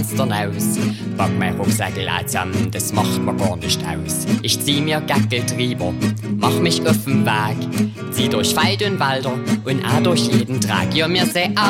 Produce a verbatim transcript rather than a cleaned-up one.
Fenstern aus. Pack mein Rucksäckel auch zusammen, das macht mir gar nicht aus. Ich zieh mir Gackel drüber, mach mich auf den Weg, zieh durch Wald und Wälder und auch durch jeden Tag. Ja, mir seh